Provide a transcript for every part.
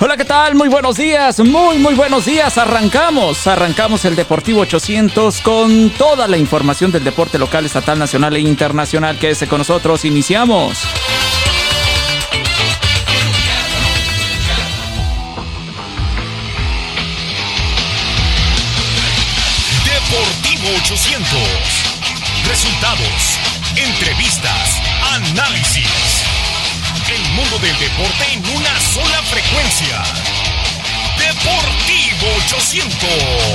Hola, ¿qué tal? Muy buenos días, muy buenos días. Arrancamos el Deportivo 800 con toda la información del deporte local, estatal, nacional e internacional. Quédese con nosotros, iniciamos. Deportivo 800. Resultados, entrevistas, análisis. El mundo del deporte en una sola frecuencia. Deportivo 800.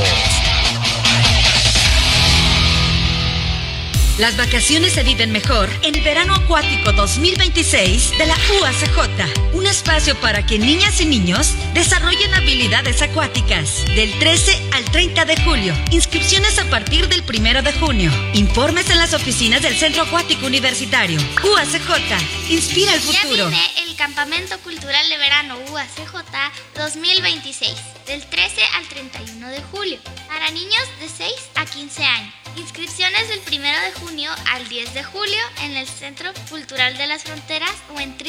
Las vacaciones se viven mejor en el Verano Acuático 2026 de la UACJ. Un espacio para que niñas y niños desarrollen habilidades acuáticas. Del 13 al 30 de julio. Inscripciones a partir del 1 de junio. Informes en las oficinas del Centro Acuático Universitario. UACJ. Inspira el futuro. Ya viene el Campamento Cultural de Verano UACJ 2026. Del 13 al 31 de julio. Para niños de 6 a 15 años. Inscripciones del 1 de junio al 10 de julio en el Centro Cultural de las Fronteras o en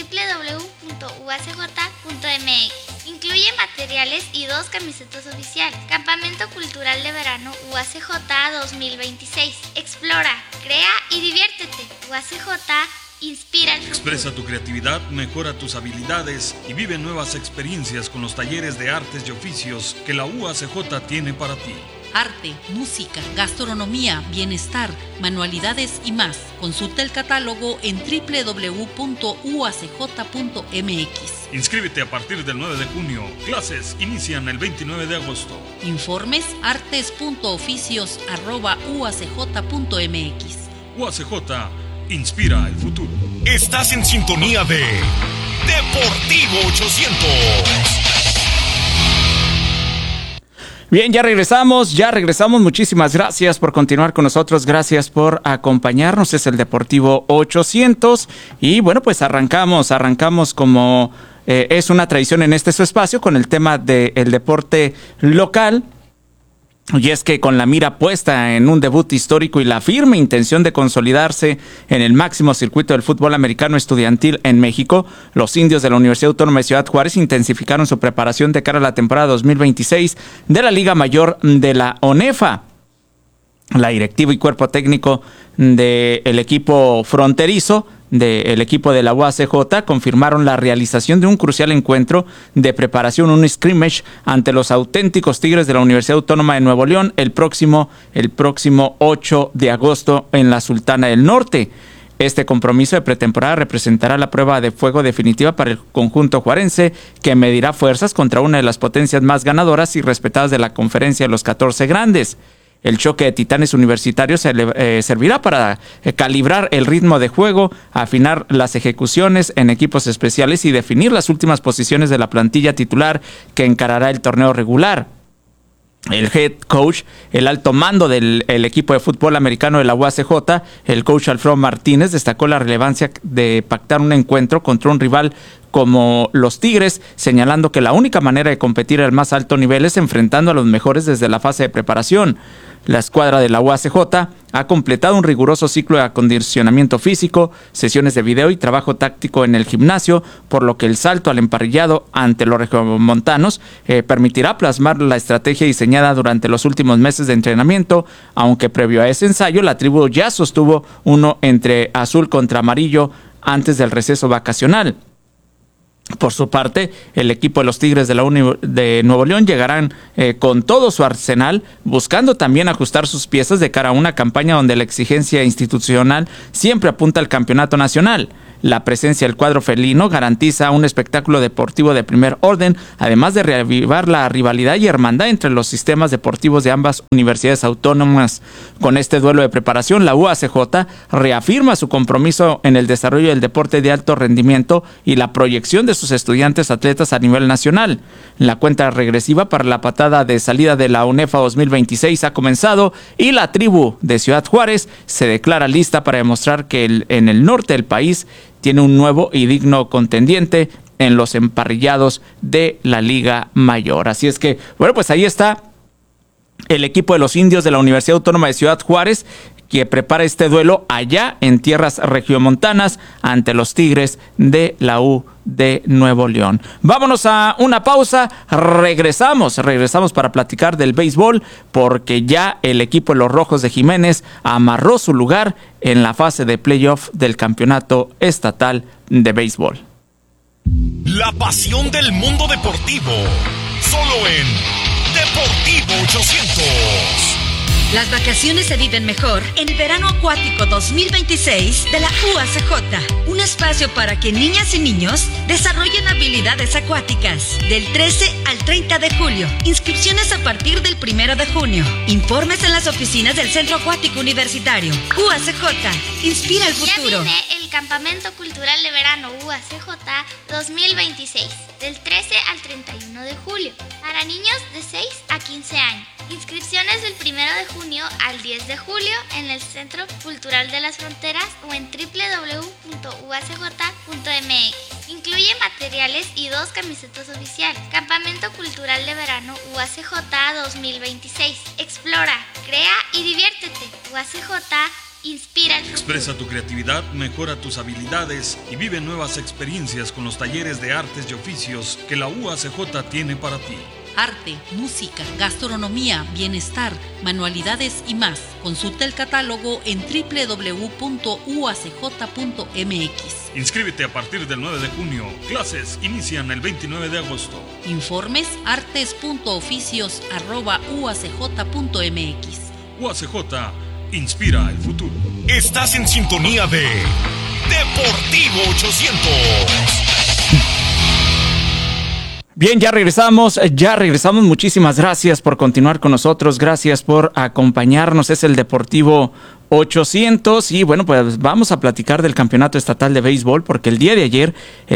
www.uacj.mx. Incluye materiales y 2 camisetas oficiales. Campamento Cultural de Verano UACJ 2026. Explora, crea y diviértete. UACJ inspira el futuro. Expresa tu creatividad, mejora tus habilidades y vive nuevas experiencias con los talleres de artes y oficios que la UACJ tiene para ti. Arte, música, gastronomía, bienestar, manualidades y más. Consulta el catálogo en www.uacj.mx. Inscríbete a partir del 9 de junio. Clases inician el 29 de agosto. Informes artes.oficios@uacj.mx. UACJ inspira el futuro. Estás en sintonía de Deportivo 800. Bien, ya regresamos. Muchísimas gracias por continuar con nosotros. Gracias por acompañarnos. Es el Deportivo 800. Y bueno, pues arrancamos como es una tradición en su espacio con el tema del deporte local. Y es que con la mira puesta en un debut histórico y la firme intención de consolidarse en el máximo circuito del fútbol americano estudiantil en México, los indios de la Universidad Autónoma de Ciudad Juárez intensificaron su preparación de cara a la temporada 2026 de la Liga Mayor de la ONEFA. La directiva y cuerpo técnico del equipo fronterizo del equipo de la UACJ confirmaron la realización de un crucial encuentro de preparación, un scrimmage ante los auténticos Tigres de la Universidad Autónoma de Nuevo León el próximo 8 de agosto en la Sultana del Norte. Este compromiso de pretemporada representará la prueba de fuego definitiva para el conjunto juarense, que medirá fuerzas contra una de las potencias más ganadoras y respetadas de la conferencia de los 14 grandes. El choque de titanes universitarios servirá para calibrar el ritmo de juego, afinar las ejecuciones en equipos especiales y definir las últimas posiciones de la plantilla titular que encarará el torneo regular. El head coach, el alto mando del equipo de fútbol americano de la UACJ, el coach Alfredo Martínez, destacó la relevancia de pactar un encuentro contra un rival como los Tigres, señalando que la única manera de competir al más alto nivel es enfrentando a los mejores desde la fase de preparación. La escuadra de la UACJ ha completado un riguroso ciclo de acondicionamiento físico, sesiones de video y trabajo táctico en el gimnasio, por lo que el salto al emparrillado ante los regiomontanos permitirá plasmar la estrategia diseñada durante los últimos meses de entrenamiento, aunque previo a ese ensayo la tribu ya sostuvo uno entre azul contra amarillo antes del receso vacacional. Por su parte, el equipo de los Tigres de la de Nuevo León llegarán con todo su arsenal, buscando también ajustar sus piezas de cara a una campaña donde la exigencia institucional siempre apunta al campeonato nacional. La presencia del cuadro felino garantiza un espectáculo deportivo de primer orden, además de reavivar la rivalidad y hermandad entre los sistemas deportivos de ambas universidades autónomas. Con este duelo de preparación, la UACJ reafirma su compromiso en el desarrollo del deporte de alto rendimiento y la proyección de sus estudiantes atletas a nivel nacional. La cuenta regresiva para la patada de salida de la UNEFA 2026 ha comenzado y la tribu de Ciudad Juárez se declara lista para demostrar que en el norte del país tiene un nuevo y digno contendiente en los emparrillados de la Liga Mayor. Así es que, bueno, pues ahí está el equipo de los indios de la Universidad Autónoma de Ciudad Juárez, que prepara este duelo allá en tierras regiomontanas ante los Tigres de la U de Nuevo León. Vámonos a una pausa, regresamos para platicar del béisbol, porque ya el equipo de los Rojos de Jiménez amarró su lugar en la fase de playoff del campeonato estatal de béisbol. La pasión del mundo deportivo, solo en Deportivo 800. Las vacaciones se viven mejor en el Verano Acuático 2026 de la UACJ. Un espacio para que niñas y niños desarrollen habilidades acuáticas. Del 13 al 30 de julio. Inscripciones a partir del 1 de junio. Informes en las oficinas del Centro Acuático Universitario. UACJ. Inspira el futuro. Ya viene el Campamento Cultural de Verano UACJ 2026. Del 13 al 31 de julio. Para niños de 6 a 15 años. Inscripciones del 1 de junio al 10 de julio en el Centro Cultural de las Fronteras o en www.uacj.mx. Incluye materiales y 2 camisetas oficiales. Campamento Cultural de Verano UACJ 2026. Explora, crea y diviértete. UACJ inspira el futuro. Expresa tu creatividad, mejora tus habilidades y vive nuevas experiencias con los talleres de artes y oficios que la UACJ tiene para ti. Arte, música, gastronomía, bienestar, manualidades y más. Consulta el catálogo en www.uacj.mx. Inscríbete a partir del 9 de junio. Clases inician el 29 de agosto. Informes artes.oficios@uacj.mx. UACJ inspira el futuro. Estás en sintonía de Deportivo 800. Bien, ya regresamos. Muchísimas gracias por continuar con nosotros. Gracias por acompañarnos. Es el Deportivo 800 y bueno, pues vamos a platicar del campeonato estatal de béisbol, porque el día de ayer,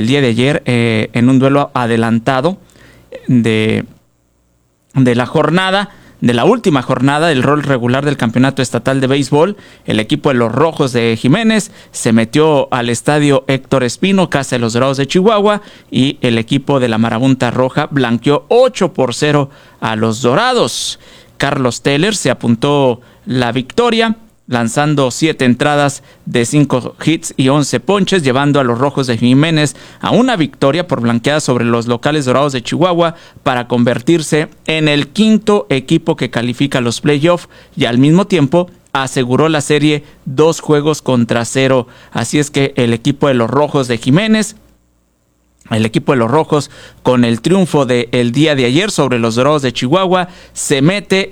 en un duelo adelantado de la jornada, de la última jornada del rol regular del campeonato estatal de béisbol, el equipo de los Rojos de Jiménez se metió al estadio Héctor Espino, casa de los Dorados de Chihuahua, y el equipo de la Marabunta Roja blanqueó 8-0 a los Dorados. Carlos Teller se apuntó la victoria, lanzando 7 entradas de 5 hits y 11 ponches, llevando a los Rojos de Jiménez a una victoria por blanqueada sobre los locales Dorados de Chihuahua para convertirse en el 5º equipo que califica los playoffs y al mismo tiempo aseguró la serie 2-0. Así es que el equipo de los Rojos de Jiménez, el equipo de los Rojos, con el triunfo del día de ayer sobre los Dorados de Chihuahua, se mete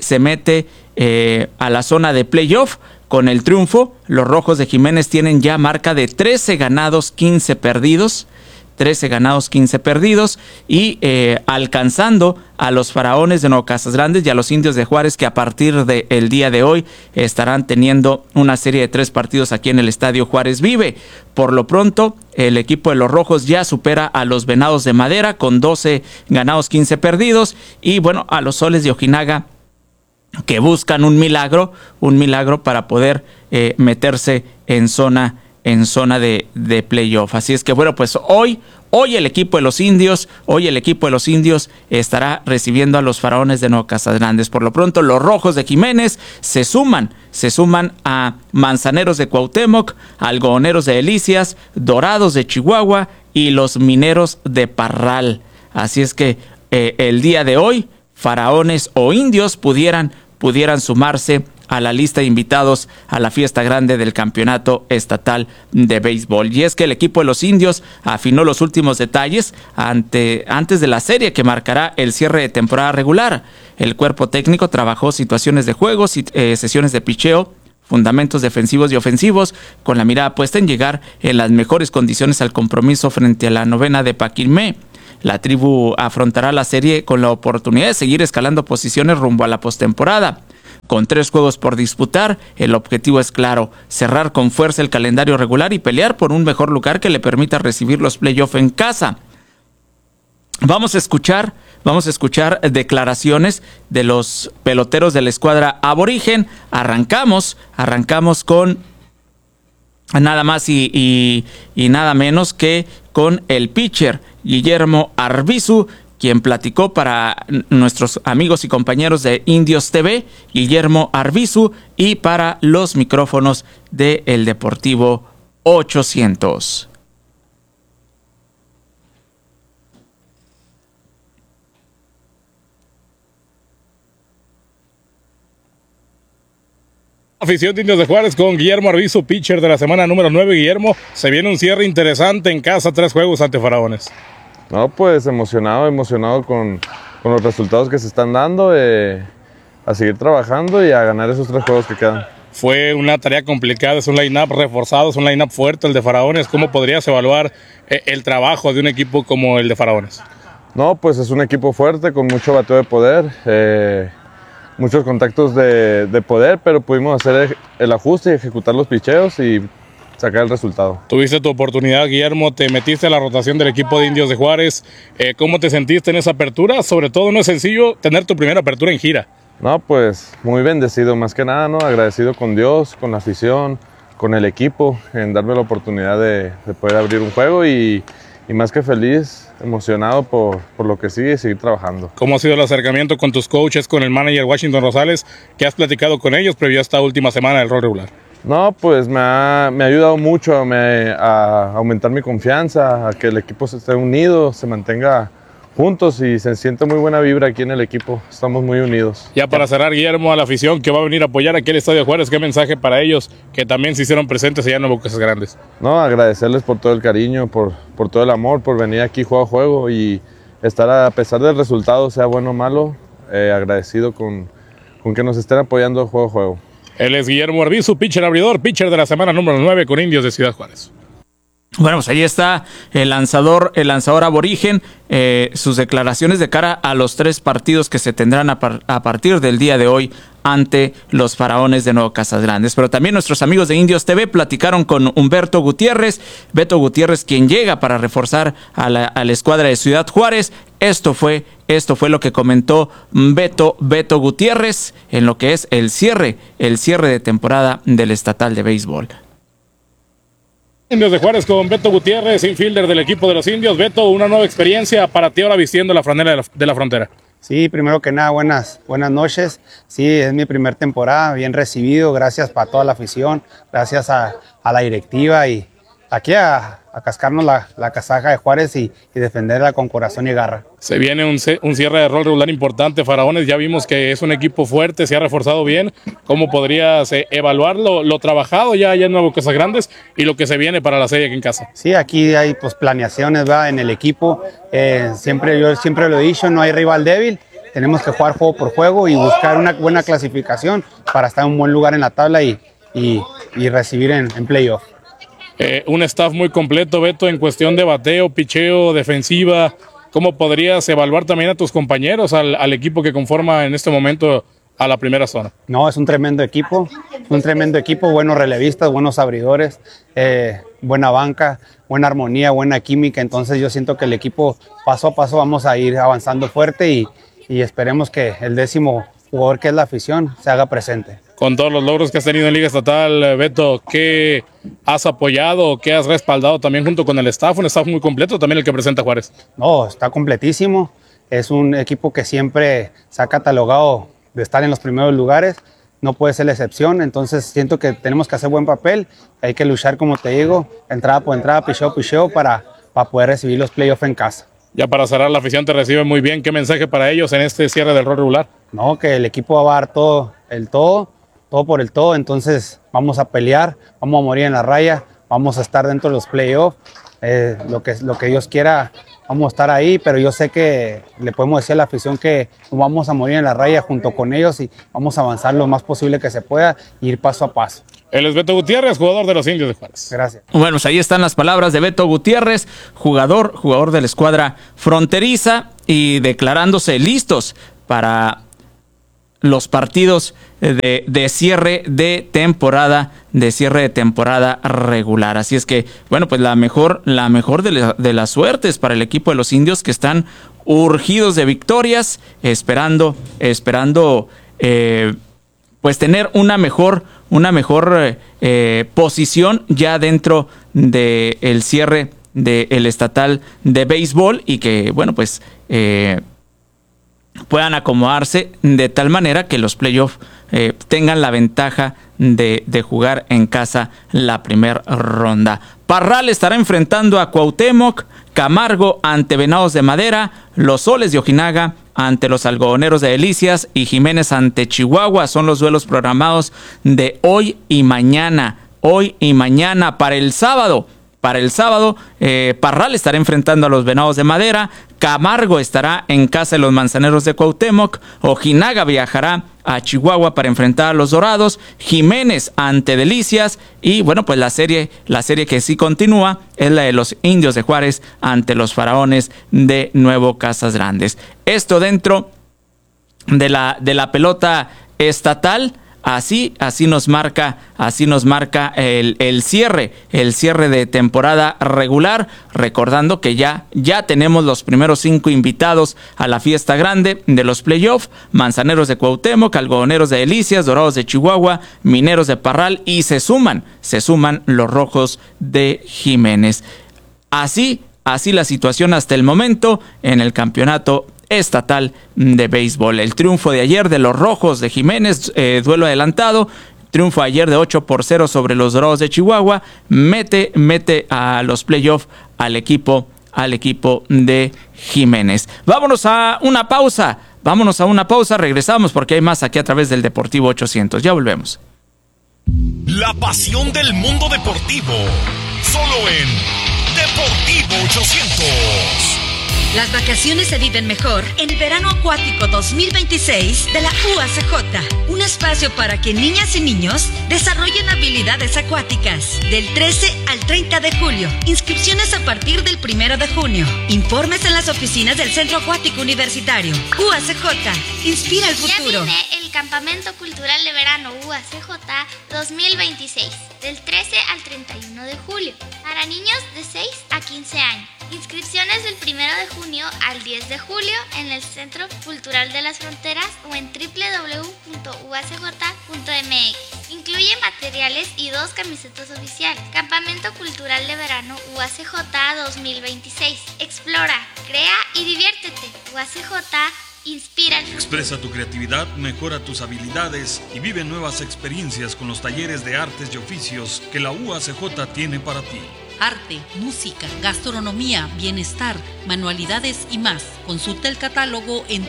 a la zona de playoff. Con el triunfo, los Rojos de Jiménez tienen ya marca de 13 ganados, 15 perdidos. 13 ganados, 15 perdidos. Y alcanzando a los Faraones de Nuevo Casas Grandes y a los Indios de Juárez, que a partir del día de hoy estarán teniendo una serie de 3 partidos aquí en el Estadio Juárez Vive. Por lo pronto, el equipo de los Rojos ya supera a los Venados de Madera con 12 ganados, 15 perdidos. Y bueno, a los Soles de Ojinaga, que buscan un milagro para poder meterse en zona de playoff. Así es que bueno, pues hoy el equipo de los indios estará recibiendo a los Faraones de Nuevo Casas Grandes. Por lo pronto, los Rojos de Jiménez se suman a Manzaneros de Cuauhtémoc, Algodoneros de Delicias, Dorados de Chihuahua y los Mineros de Parral. Así es que el día de hoy, Faraones o Indios pudieran sumarse a la lista de invitados a la fiesta grande del campeonato estatal de béisbol. Y es que el equipo de los indios afinó los últimos detalles antes de la serie que marcará el cierre de temporada regular. El cuerpo técnico trabajó situaciones de juego, sesiones de picheo, fundamentos defensivos y ofensivos, con la mirada puesta en llegar en las mejores condiciones al compromiso frente a la novena de Paquimé. La tribu afrontará la serie con la oportunidad de seguir escalando posiciones rumbo a la postemporada. Con 3 juegos por disputar, el objetivo es claro: cerrar con fuerza el calendario regular y pelear por un mejor lugar que le permita recibir los playoffs en casa. Vamos a escuchar declaraciones de los peloteros de la escuadra aborigen. Arrancamos con nada más y nada menos que con el pitcher Guillermo Arbizu, quien platicó para nuestros amigos y compañeros de Indios TV, Guillermo Arbizu, y para los micrófonos de El Deportivo 800. Afición de Indios de Juárez con Guillermo Arbizu, pitcher de la semana número 9. Guillermo, se viene un cierre interesante en casa, 3 juegos ante Faraones. No, pues emocionado con los resultados que se están dando, a seguir trabajando y a ganar esos 3 juegos que quedan. Fue una tarea complicada, es un line-up reforzado, es un line-up fuerte el de Faraones. ¿Cómo podrías evaluar el trabajo de un equipo como el de Faraones? No, pues es un equipo fuerte, con mucho bateo de poder, muchos contactos de poder, pero pudimos hacer el ajuste y ejecutar los picheos y sacar el resultado. Tuviste tu oportunidad, Guillermo, te metiste a la rotación del equipo de Indios de Juárez. ¿Cómo te sentiste en esa apertura? Sobre todo no es sencillo tener tu primera apertura en gira. No, pues muy bendecido, más que nada, ¿no? Agradecido con Dios, con la afición, con el equipo, en darme la oportunidad de poder abrir un juego y más que feliz, emocionado por lo que sigue y seguir trabajando. ¿Cómo ha sido el acercamiento con tus coaches, con el manager Washington Rosales? ¿Qué has platicado con ellos previo a esta última semana del rol regular? No, pues me ha ayudado mucho a aumentar mi confianza, a que el equipo esté unido, se mantenga juntos y se siente muy buena vibra aquí en el equipo. Estamos muy unidos. Ya para cerrar, Guillermo, a la afición que va a venir a apoyar aquí al Estadio Juárez, ¿qué mensaje para ellos que también se hicieron presentes allá en Nuevo Casas Grandes? No, agradecerles por todo el cariño, por todo el amor, por venir aquí juego a juego y estar, a pesar del resultado, sea bueno o malo, agradecido con que nos estén apoyando juego a juego. Él es Guillermo Arbizu, pitcher abridor, pitcher de la semana número 9 con Indios de Ciudad Juárez. Bueno, pues ahí está el lanzador aborigen, sus declaraciones de cara a los 3 partidos que se tendrán a partir del día de hoy ante los Faraones de Nuevo Casas Grandes. Pero también nuestros amigos de Indios TV platicaron con Humberto Gutiérrez, Beto Gutiérrez, quien llega para reforzar a la escuadra de Ciudad Juárez. Esto fue lo que comentó Beto Gutiérrez en lo que es el cierre de temporada del Estatal de Béisbol. Indios de Juárez con Beto Gutiérrez, infielder del equipo de los Indios. Beto, una nueva experiencia para ti ahora vistiendo la franela de la frontera. Sí, primero que nada, buenas noches. Sí, es mi primer temporada, bien recibido. Gracias para toda la afición, gracias a la directiva y aquí a cascarnos la casaca de Juárez y defenderla con corazón y garra. Se viene un cierre de rol regular importante. Faraones, ya vimos que es un equipo fuerte, se ha reforzado bien. ¿Cómo podrías evaluar lo trabajado ya en Nuevo Casas Grandes y lo que se viene para la serie aquí en casa? Sí, aquí hay planeaciones, ¿verdad? En el equipo. Yo siempre lo he dicho, no hay rival débil. Tenemos que jugar juego por juego y buscar una buena clasificación para estar en un buen lugar en la tabla y recibir en playoff. Un staff muy completo, Beto, en cuestión de bateo, picheo, defensiva. ¿Cómo podrías evaluar también a tus compañeros, al equipo que conforma en este momento a la primera zona? No, es un tremendo equipo, buenos relevistas, buenos abridores, buena banca, buena armonía, buena química. Entonces yo siento que el equipo paso a paso vamos a ir avanzando fuerte y esperemos que el 10º jugador, que es la afición, se haga presente. Con todos los logros que has tenido en Liga Estatal, Beto, ¿qué has apoyado, qué has respaldado también junto con el staff? Un staff muy completo también el que presenta Juárez. No, está completísimo. Es un equipo que siempre se ha catalogado de estar en los primeros lugares. No puede ser la excepción, entonces siento que tenemos que hacer buen papel. Hay que luchar, como te digo, entrada por entrada, picheo para poder recibir los playoffs en casa. Ya para cerrar, la afición te recibe muy bien. ¿Qué mensaje para ellos en este cierre del rol regular? No, que el equipo va a dar todo por el todo, entonces vamos a pelear, vamos a morir en la raya, vamos a estar dentro de los playoffs, lo que Dios quiera, vamos a estar ahí, pero yo sé que le podemos decir a la afición que vamos a morir en la raya junto con ellos y vamos a avanzar lo más posible que se pueda y ir paso a paso. Él es Beto Gutiérrez, jugador de los Indios de Juárez. Gracias. Bueno, pues ahí están las palabras de Beto Gutiérrez, jugador de la escuadra fronteriza y declarándose listos para los partidos de cierre de temporada regular. Así es que, bueno, pues la mejor de las suertes para el equipo de los Indios, que están urgidos de victorias, esperando pues tener una mejor posición ya dentro del cierre del estatal de béisbol y que, bueno, pues puedan acomodarse de tal manera que los playoffs tengan la ventaja de jugar en casa la primera ronda. Parral estará enfrentando a Cuauhtémoc, Camargo ante Venados de Madera, los Soles de Ojinaga ante los Algodoneros de Delicias y Jiménez ante Chihuahua. Son los duelos programados de hoy y mañana. Hoy y mañana. Para el sábado, Parral estará enfrentando a los Venados de Madera, Camargo estará en casa de los Manzaneros de Cuauhtémoc, Ojinaga viajará a Chihuahua para enfrentar a los Dorados, Jiménez ante Delicias y bueno, pues la serie que sí continúa es la de los Indios de Juárez ante los Faraones de Nuevo Casas Grandes. Esto dentro de la pelota estatal. Así nos marca el cierre de temporada regular, recordando que ya tenemos los primeros 5 invitados a la fiesta grande de los playoffs: Manzaneros de Cuauhtémoc, Algodoneros de Delicias, Dorados de Chihuahua, Mineros de Parral y se suman los Rojos de Jiménez. Así la situación hasta el momento en el campeonato estatal de béisbol. El triunfo de ayer de los Rojos de Jiménez, duelo adelantado, triunfo ayer de 8-0 sobre los Dorados de Chihuahua, mete a los playoffs al equipo de Jiménez. Vámonos a una pausa, regresamos porque hay más aquí a través del Deportivo 800. Ya volvemos. La pasión del mundo deportivo, solo en Deportivo 800. Las vacaciones se viven mejor en el Verano Acuático 2026 de la UACJ. Un espacio para que niñas y niños desarrollen habilidades acuáticas. Del 13 al 30 de julio. Inscripciones a partir del 1 de junio. Informes en las oficinas del Centro Acuático Universitario. UACJ. Inspira el futuro. Ya viene el Campamento Cultural de Verano UACJ 2026. Del 13 al 31 de julio. Para niños de 6 a 15 años. Inscripciones del 1 de junio al 10 de julio en el Centro Cultural de las Fronteras o en www.uacj.mx. Incluye materiales y 2 camisetas oficiales. Campamento Cultural de Verano UACJ 2026. Explora, crea y diviértete. UACJ inspira el futuro. Expresa tu creatividad, mejora tus habilidades y vive nuevas experiencias con los talleres de artes y oficios que la UACJ tiene para ti. Arte, música, gastronomía, bienestar, manualidades y más. Consulta el catálogo en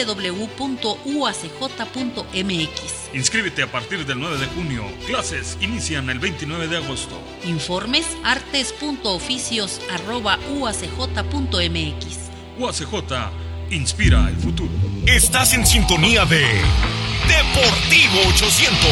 www.uacj.mx. Inscríbete a partir del 9 de junio. Clases inician el 29 de agosto. Informes artes.oficios@uacj.mx. UACJ inspira el futuro. Estás en sintonía de Deportivo 800.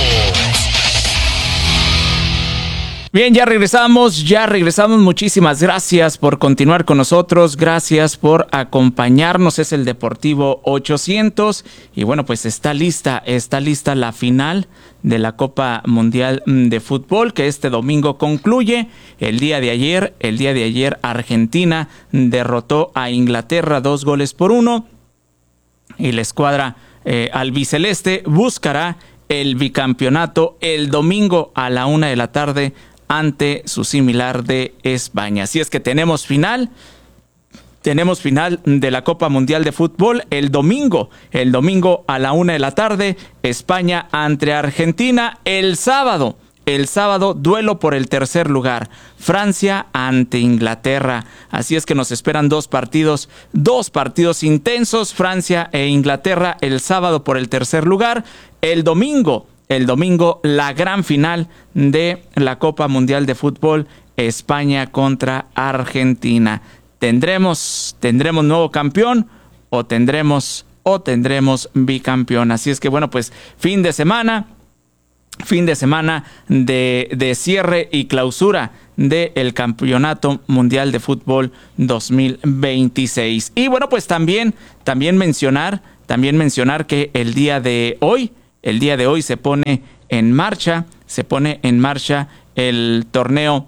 Bien, ya regresamos. Muchísimas gracias por continuar con nosotros. Gracias por acompañarnos. Es el Deportivo 800. Y bueno, pues está lista la final de la Copa Mundial de Fútbol, que este domingo concluye. El día de ayer Argentina derrotó a Inglaterra 2-1. Y la escuadra albiceleste buscará el bicampeonato el domingo a la 1 de la tarde ante su similar de España. Así es que tenemos final de la Copa Mundial de Fútbol el domingo a la 1 de la tarde, España ante Argentina. El sábado, duelo por el tercer lugar, Francia ante Inglaterra. Así es que nos esperan dos partidos intensos, Francia e Inglaterra el sábado por el tercer lugar. El domingo, la gran final de la Copa Mundial de Fútbol, España contra Argentina. ¿Tendremos nuevo campeón o tendremos bicampeón? Así es que bueno, pues fin de semana de cierre y clausura del Campeonato Mundial de Fútbol 2026. Y bueno, pues también mencionar que el día de hoy se pone en marcha el torneo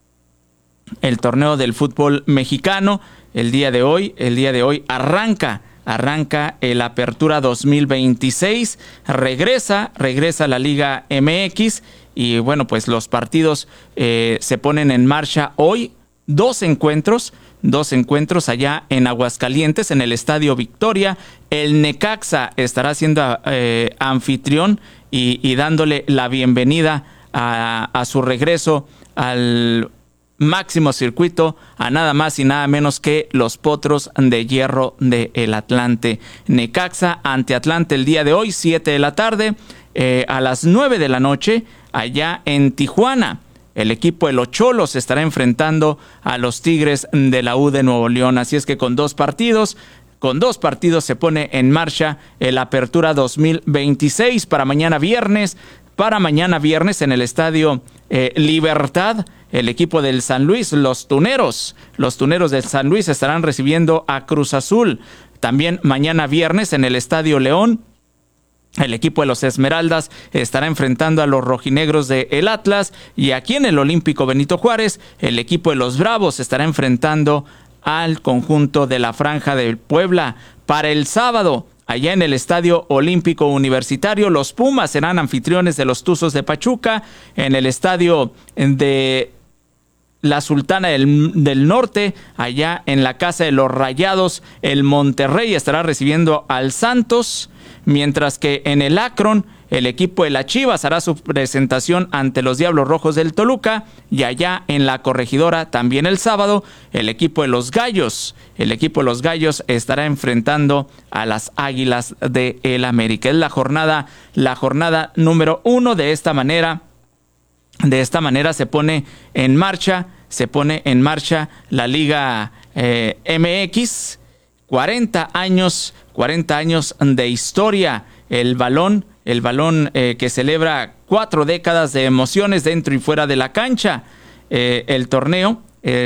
del fútbol mexicano. El día de hoy arranca el Apertura 2026, regresa la Liga MX y bueno, pues los partidos se ponen en marcha hoy dos encuentros allá en Aguascalientes, en el Estadio Victoria. El Necaxa estará siendo anfitrión y dándole la bienvenida a su regreso al máximo circuito, a nada más y nada menos que los Potros de Hierro del Atlante. Necaxa ante Atlante el día de hoy, 7 de la tarde, a las 9 de la noche, allá en Tijuana. El equipo de los Cholos estará enfrentando a los Tigres de la U de Nuevo León. Así es que con dos partidos se pone en marcha el Apertura 2026 para mañana viernes. Para mañana viernes en el Estadio Libertad, el equipo del San Luis, los Tuneros del San Luis estarán recibiendo a Cruz Azul. También mañana viernes en el Estadio León, el equipo de los Esmeraldas estará enfrentando a los rojinegros de el Atlas, y aquí en el Olímpico Benito Juárez, el equipo de los Bravos estará enfrentando al conjunto de la Franja de Puebla. Para el sábado, allá en el Estadio Olímpico Universitario, los Pumas serán anfitriones de los Tuzos de Pachuca. En el Estadio de la Sultana del Norte, allá en la Casa de los Rayados, el Monterrey estará recibiendo al Santos, mientras que en el Akron, el equipo de las Chivas hará su presentación ante los Diablos Rojos del Toluca, y allá en la Corregidora, también el sábado, el equipo de los Gallos estará enfrentando a las Águilas de el América. Es la jornada número 1. De esta manera se pone en marcha la Liga MX. 40 años de historia. El balón que celebra 4 décadas de emociones dentro y fuera de la cancha. El torneo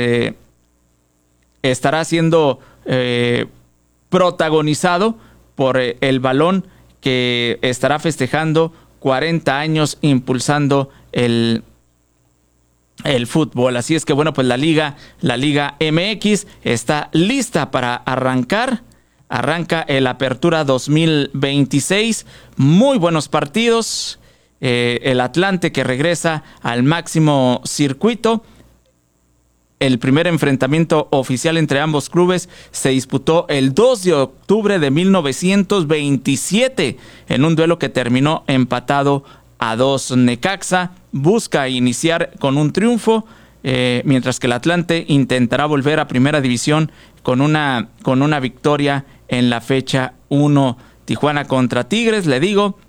estará siendo protagonizado por el balón que estará festejando 40 años impulsando el fútbol. Así es que bueno, pues la Liga MX está lista para arrancar. Arranca el Apertura 2026. Muy buenos partidos. El Atlante que regresa al máximo circuito. El primer enfrentamiento oficial entre ambos clubes se disputó el 2 de octubre de 1927 en un duelo que terminó empatado a 2. Necaxa busca iniciar con un triunfo, mientras que el Atlante intentará volver a Primera División con una victoria en la fecha 1. Tijuana contra Tigres, le digo.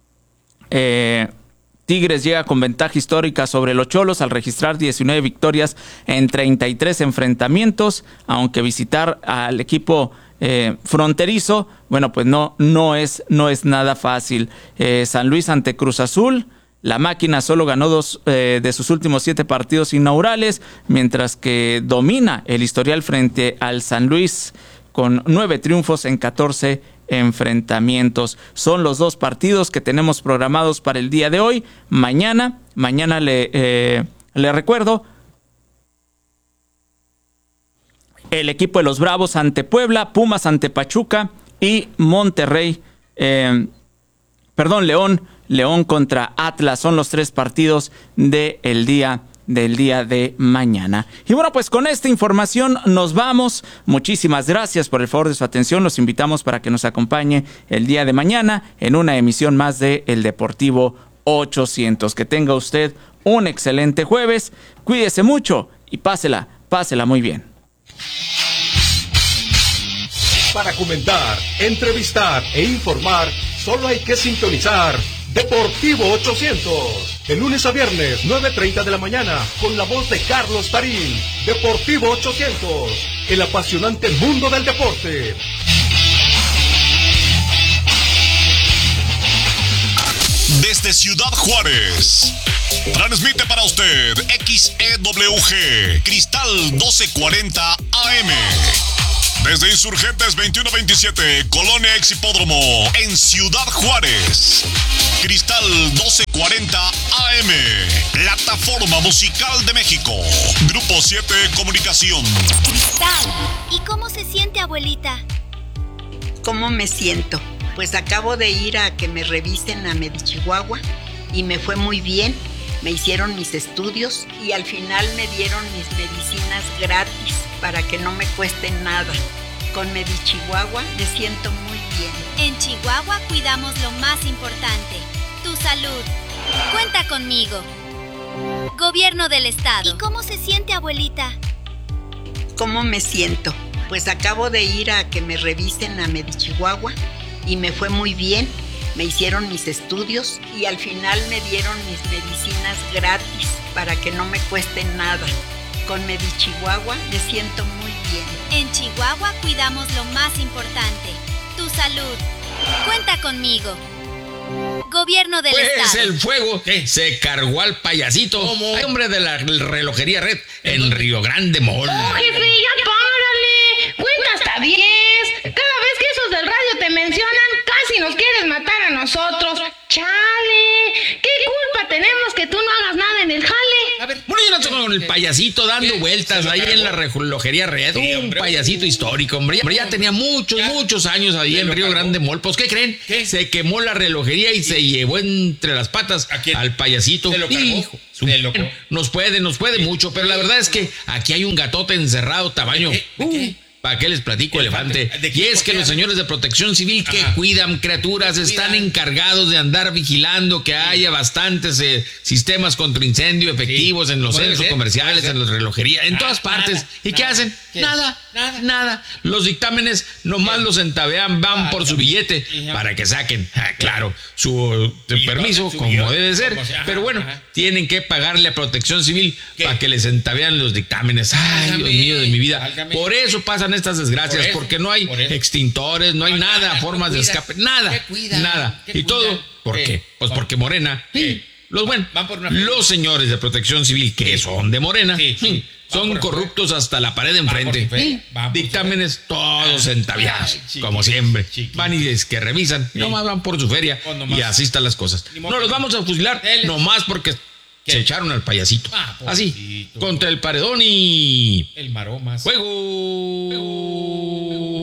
Tigres llega con ventaja histórica sobre los Cholos al registrar 19 victorias en 33 enfrentamientos, aunque visitar al equipo fronterizo, bueno, pues no es nada fácil. San Luis ante Cruz Azul. La máquina solo ganó 2 de sus últimos 7 partidos inaugurales, mientras que domina el historial frente al San Luis con 9 triunfos en 14 enfrentamientos. Son los 2 partidos que tenemos programados para el día de hoy. Mañana le recuerdo, el equipo de los Bravos ante Puebla, Pumas ante Pachuca y León contra Atlas. Son los 3 partidos del día de mañana. Y bueno, pues con esta información nos vamos. Muchísimas gracias por el favor de su atención. Los invitamos para que nos acompañe el día de mañana en una emisión más de El Deportivo 800. Que tenga usted un excelente jueves. Cuídese mucho y pásela muy bien. Para comentar, entrevistar e informar, solo hay que sintonizar Deportivo 800. De lunes a viernes, 9:30 de la mañana, con la voz de Carlos Tarín. Deportivo 800, el apasionante mundo del deporte. Desde Ciudad Juárez, transmite para usted XEWG, Cristal 1240 AM. Desde Insurgentes 2127, Colonia Exhipódromo, en Ciudad Juárez. Cristal 1240 AM, Plataforma Musical de México. Grupo 7 Comunicación. Cristal, ¿y cómo se siente, abuelita? ¿Cómo me siento? Pues acabo de ir a que me revisen a Medichihuahua y me fue muy bien. Me hicieron mis estudios y al final me dieron mis medicinas gratis para que no me cueste nada. Con Medichihuahua me siento muy bien. En Chihuahua cuidamos lo más importante, tu salud. Cuenta conmigo. Gobierno del Estado. ¿Y cómo se siente, abuelita? ¿Cómo me siento? Pues acabo de ir a que me revisen a Medichihuahua y me fue muy bien. Me hicieron mis estudios y al final me dieron mis medicinas gratis para que no me cueste nada. Con Medichihuahua me siento muy bien. En Chihuahua cuidamos lo más importante, tu salud. Cuenta conmigo. Gobierno del Estado. Pues el fuego se cargó al payasito, hombre de la relojería Red, en Río Grande Mall. ¡Oh, jefe, ya párale! ¡Cuenta hasta 10! Cada vez que esos del radio te mencionan, casi nos quieres matar a nosotros. ¡Chale! ¿Qué culpa tenemos que tú no hagas nada en el jale? A ver, bueno, yo no estoy con el payasito dando vueltas ahí en la relojería Red. Un payasito histórico, hombre. Ya tenía muchos años ahí en Río Grande Mall. Pues, ¿qué creen? Se quemó la relojería y se llevó entre las patas al payasito. ¿Se lo cargó? Nos puede mucho, pero la verdad es que aquí hay un gatote encerrado tamaño. ¿Para qué les platico, elefante? Y es que los señores de Protección Civil que cuidan criaturas están encargados de andar vigilando que haya bastantes sistemas contra incendio efectivos en los centros comerciales, en las relojerías, en todas partes. ¿Y qué hacen? Nada. Los dictámenes nomás los entabean, van por su billete para que saquen, claro, su permiso, como debe ser. Pero bueno, tienen que pagarle a Protección Civil para que les entabean los dictámenes. Ay, Dios mío de mi vida. Por eso pasan estas desgracias, porque no hay extintores, no hay nada, formas de escape, nada. ¿Y todo por qué? Pues porque Morena, los señores de Protección Civil que son de Morena, son corruptos hasta la pared de enfrente. Dictámenes todos entabiados, como siempre. Van y es que revisan, nomás van por su feria y así están las cosas. No los vamos a fusilar nomás porque se echaron al payasito. Así, contra el paredón y... el maromas. ¡Fuego!